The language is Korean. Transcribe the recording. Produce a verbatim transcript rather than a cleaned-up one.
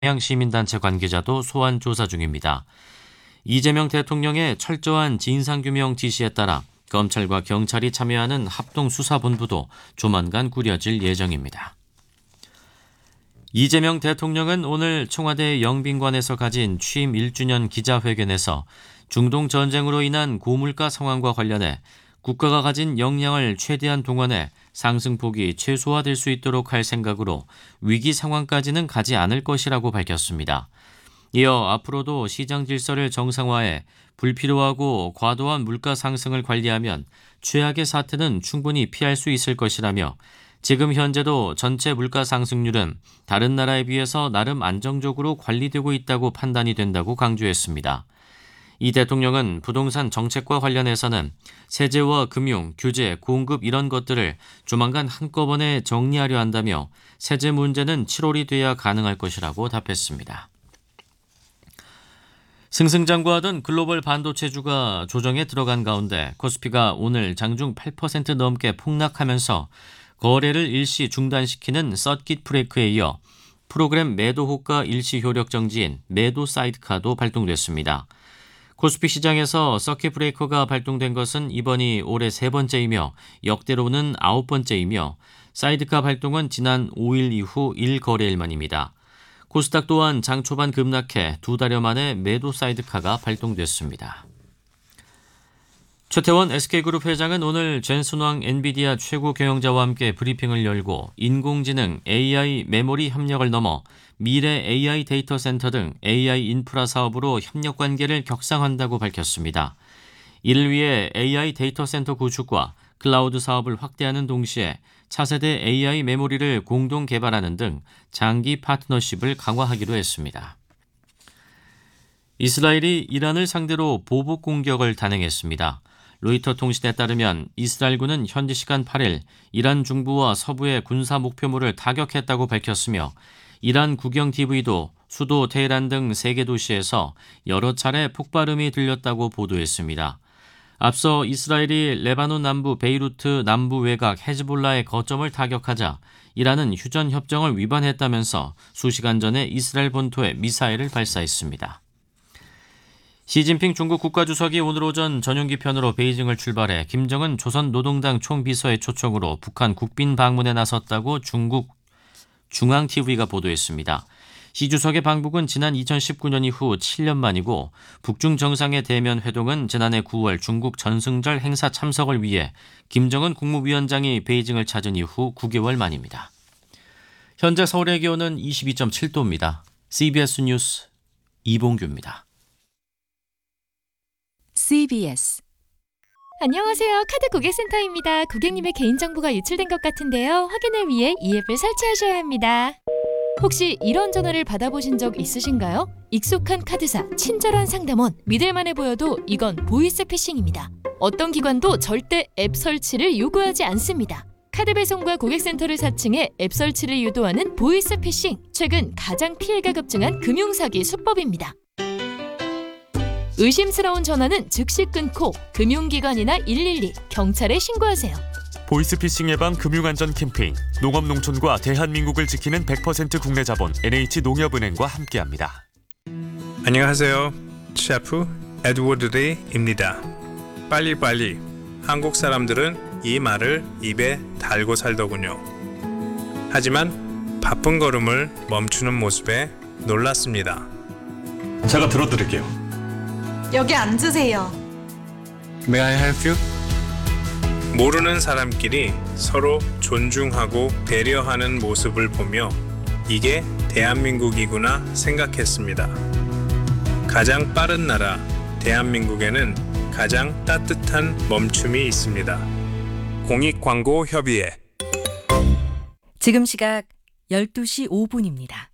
시민단체 관계자도 소환 조사 중입니다. 이재명 대통령의 철저한 진상규명 지시에 따라 검찰과 경찰이 참여하는 합동수사본부도 조만간 꾸려질 예정입니다. 이재명 대통령은 오늘 청와대 영빈관에서 가진 취임 일 주년 기자회견에서 중동 전쟁으로 인한 고물가 상황과 관련해 국가가 가진 역량을 최대한 동원해 상승폭이 최소화될 수 있도록 할 생각으로 위기 상황까지는 가지 않을 것이라고 밝혔습니다. 이어 앞으로도 시장 질서를 정상화해 불필요하고 과도한 물가 상승을 관리하면 최악의 사태는 충분히 피할 수 있을 것이라며 지금 현재도 전체 물가 상승률은 다른 나라에 비해서 나름 안정적으로 관리되고 있다고 판단이 된다고 강조했습니다. 이 대통령은 부동산 정책과 관련해서는 세제와 금융, 규제, 공급 이런 것들을 조만간 한꺼번에 정리하려 한다며 세제 문제는 칠월이 돼야 가능할 것이라고 답했습니다. 승승장구하던 글로벌 반도체주가 조정에 들어간 가운데 코스피가 오늘 장중 팔 퍼센트 넘게 폭락하면서 거래를 일시 중단시키는 서킷 브레이크에 이어 프로그램 매도 호가 일시 효력 정지인 매도 사이드카도 발동됐습니다. 코스피 시장에서 서킷 브레이커가 발동된 것은 이번이 올해 세 번째이며 역대로는 아홉 번째이며 사이드카 발동은 지난 오 일 이후 일 거래일 만입니다. 코스닥 또한 장 초반 급락해 두 달여 만에 매도 사이드카가 발동됐습니다. 최태원 에스케이그룹 회장은 오늘 젠슨왕 엔비디아 최고 경영자와 함께 브리핑을 열고 인공지능 에이아이 메모리 협력을 넘어 미래 에이아이 데이터 센터 등 에이아이 인프라 사업으로 협력 관계를 격상한다고 밝혔습니다. 이를 위해 에이아이 데이터 센터 구축과 클라우드 사업을 확대하는 동시에 차세대 에이아이 메모리를 공동 개발하는 등 장기 파트너십을 강화하기로 했습니다. 이스라엘이 이란을 상대로 보복 공격을 단행했습니다. 로이터 통신에 따르면 이스라엘군은 현지 시간 팔 일 이란 중부와 서부의 군사 목표물을 타격했다고 밝혔으며 이란 국영티비도 수도 테헤란 등 세 개 도시에서 여러 차례 폭발음이 들렸다고 보도했습니다. 앞서 이스라엘이 레바논 남부 베이루트 남부 외곽 헤즈볼라의 거점을 타격하자 이란은 휴전협정을 위반했다면서 수시간 전에 이스라엘 본토에 미사일을 발사했습니다. 시진핑 중국 국가주석이 오늘 오전 전용기 편으로 베이징을 출발해 김정은 조선노동당 총비서의 초청으로 북한 국빈 방문에 나섰다고 중국 중앙티비가 보도했습니다. 시 주석의 방북은 지난 이천십구 년 이후 칠 년 만이고 북중 정상의 대면 회동은 지난해 구월 중국 전승절 행사 참석을 위해 김정은 국무위원장이 베이징을 찾은 이후 구 개월 만입니다. 현재 서울의 기온은 이십이 점 칠 도입니다. 씨비에스 뉴스 이봉규입니다. 씨비에스 안녕하세요. 카드 고객센터입니다. 고객님의 개인정보가 유출된 것 같은데요. 확인을 위해 이 앱을 설치하셔야 합니다. 혹시 이런 전화를 받아보신 적 있으신가요? 익숙한 카드사, 친절한 상담원, 믿을만해 보여도 이건 보이스 피싱입니다. 어떤 기관도 절대 앱 설치를 요구하지 않습니다. 카드 배송과 고객센터를 사칭해 앱 설치를 유도하는 보이스 피싱. 최근 가장 피해가 급증한 금융사기 수법입니다. 의심스러운 전화는 즉시 끊고 금융기관이나 일일이, 경찰에 신고하세요. 보이스피싱 예방 금융안전 캠페인 농업농촌과 대한민국을 지키는 백 퍼센트 국내 자본 엔에이치농협은행과 함께합니다. 안녕하세요. 셰프 에드워드 레이입니다. 빨리빨리. 한국 사람들은 이 말을 입에 달고 살더군요. 하지만 바쁜 걸음을 멈추는 모습에 놀랐습니다. 제가 들어드릴게요. 여기 앉으세요. May I help you? 모르는 사람끼리 서로 존중하고 배려하는 모습을 보며 이게 대한민국이구나 생각했습니다. 가장 빠른 나라 대한민국에는 가장 따뜻한 멈춤이 있습니다. 공익광고협의회. 지금 시각 열두 시 오 분입니다.